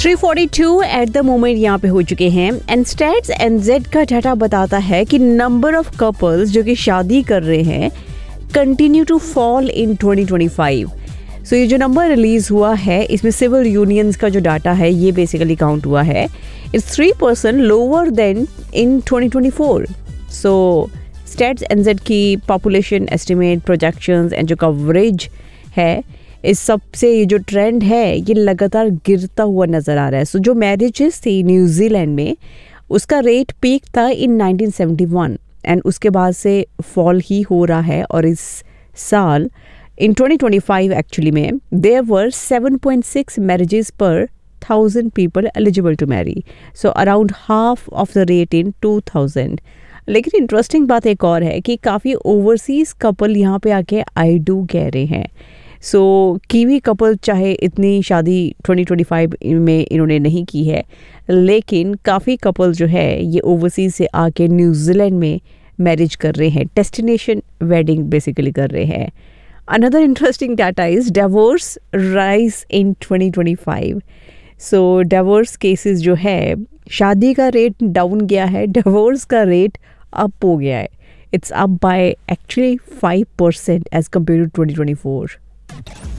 342 at the moment यहाँ पे हो चुके हैं एंड स्टैट्स एनजेड का डाटा बताता है कि नंबर ऑफ कपल्स जो कि शादी कर रहे हैं कंटिन्यू टू फॉल इन 2025। सो ये जो नंबर रिलीज हुआ है इसमें सिविल यूनियंस का जो डाटा है ये बेसिकली काउंट हुआ है, it's 3% lower then in 2024। So stats एनजेड की पॉपुलेशन एस्टिमेट प्रोजेक्शंस एंड जो कवरेज है इस सब से ये जो ट्रेंड है ये लगातार गिरता हुआ नज़र आ रहा है। सो जो मैरिजेस थी न्यूजीलैंड में उसका रेट पीक था इन 1971 एंड उसके बाद से फॉल ही हो रहा है और इस साल इन 2025 एक्चुअली में देयर वर 7.6 मैरिजेस पर 1000 people eligible to marry, so around half of the rate in 2000। लेकिन इंटरेस्टिंग बात एक और है कि काफ़ी ओवरसीज़ कपल यहाँ पे आके आई डू कह रहे हैं। सो कीवी कपल चाहे इतनी शादी 2025 में इन्होंने नहीं की है, लेकिन काफ़ी कपल जो है ये ओवरसीज से आके न्यूजीलैंड में मैरिज कर रहे हैं, डेस्टिनेशन वेडिंग बेसिकली कर रहे हैं। Another interesting data is divorce rise in 2025। So divorce cases जो है, शादी का रेट डाउन गया है, डिवोर्स का रेट अप हो गया है। It's up by actually 5% as compare to 2024।